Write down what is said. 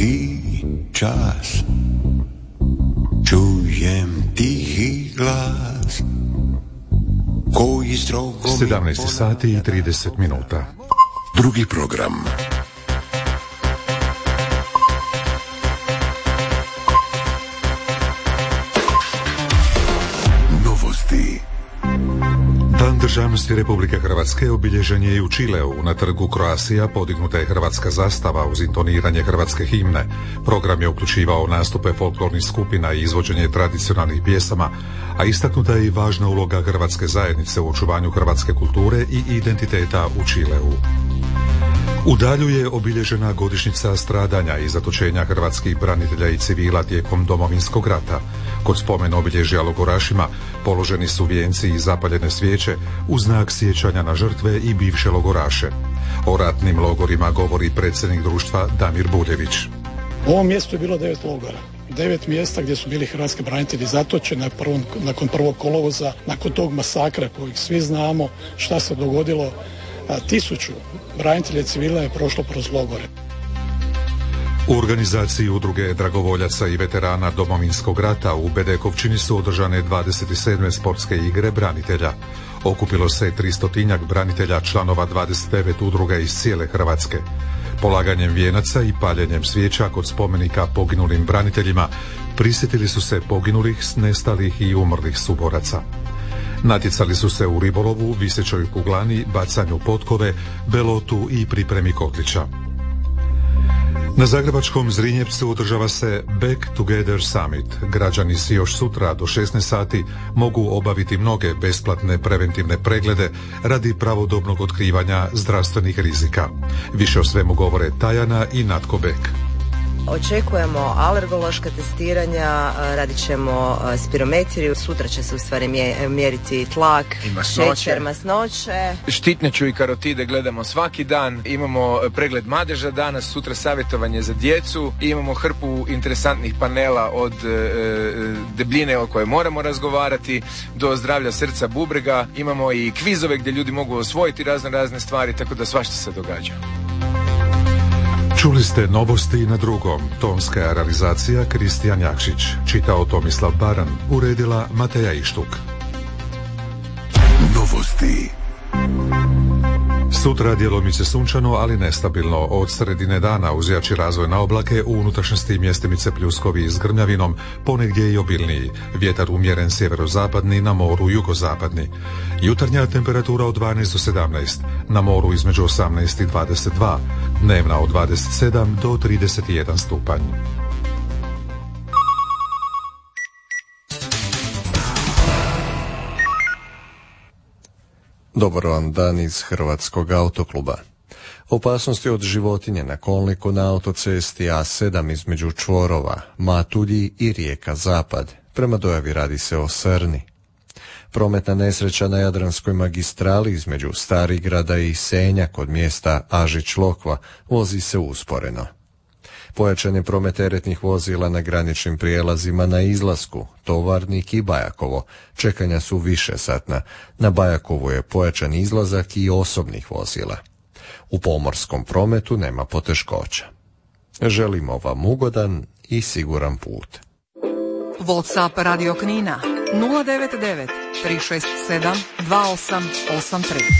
tichý čas, čujem tichý glas. 17 sati i 30 minuta. Drugi program. Novosti. Dan državnosti Republike Hrvatske obilježen je i u Čileu. Na trgu Croatia podignuta je hrvatska zastava uz intoniranje hrvatske himne. Program je uključivao nastupe folklornih skupina i izvođenje tradicionalnih pjesama, a istaknuta je i važna uloga hrvatske zajednice u očuvanju hrvatske kulture i identiteta u Čileu. U Dalju je obilježena godišnjica stradanja i zatočenja hrvatskih branitelja i civila tijekom Domovinskog rata. Kod spomen obilježja logorašima položeni su vijenci i zapaljene svijeće u znak sjećanja na žrtve i bivše logoraše. O ratnim logorima govori predsjednik društva Damir Buljević. U ovom mjestu je bilo 9 logora. 9 mjesta gdje su bili hrvatski branitelji zatočeni nakon 1. kolovoza, nakon tog masakra kojeg svi znamo šta se dogodilo. 1000 branitelja civila je prošlo kroz logore. U organizaciji udruge dragovoljaca i veterana Domovinskog rata u Bedekovčini su održane 27. sportske igre branitelja. Okupilo se 300-tinjak branitelja, članova 29 udruga iz cijele Hrvatske. Polaganjem vijenaca i paljenjem svijeća kod spomenika poginulim braniteljima prisjetili su se poginulih, nestalih i umrlih suboraca. Natjecali su se u ribolovu, visećoj kuglani, bacanju potkove, belotu i pripremi kotlića. Na zagrebačkom Zrinjevcu održava se Back Together Summit. Građani si još sutra do 16 sati mogu obaviti mnoge besplatne preventivne preglede radi pravodobnog otkrivanja zdravstvenih rizika. Više o svemu govore Tajana i Natko Bek. Očekujemo alergološka testiranja, radit ćemo spirometriju, sutra će se u stvari mjeriti tlak, šećer, masnoće. Štitnjaču i karotide gledamo svaki dan, imamo pregled madeža danas, sutra savjetovanje za djecu, imamo hrpu interesantnih panela od debljine o kojoj moramo razgovarati do zdravlja srca, bubrega, imamo i kvizove gdje ljudi mogu osvojiti razne stvari, tako da svašta se događa. Čuli ste novosti na drugom. Tonska realizacija Kristijan Jakšić. Čitao Tomislav Baran. Uredila Mateja Ištuk. Novosti. Sutra djelomice sunčano, ali nestabilno. Od sredine dana uz jači razvoj na oblake, u unutrašnjosti mjestimice pljuskovi s grmljavinom, ponegdje i obilniji. Vjetar umjeren sjeverozapadni, na moru jugozapadni. Jutarnja temperatura od 12 do 17, na moru između 18 i 22, dnevna od 27 do 31 stupanj. Dobar vam dan iz Hrvatskog autokluba. Opasnosti od životinje na kolniku na autocesti A7 između čvorova Matulji i rijeka Zapad. Prema dojavi radi se o Srni. Prometna nesreća na Jadranskoj magistrali između Starigrada i Senja kod mjesta Ažić-Lokva vozi se usporeno. Pojačan je promet teretnih vozila na graničnim prijelazima na izlasku, Tovarnik i Bajakovo. Čekanja su višesatna. Na Bajakovu je pojačan izlazak i osobnih vozila. U pomorskom prometu nema poteškoća. Želimo vam ugodan i siguran put. WhatsApp Radio Knina 099 367 2883.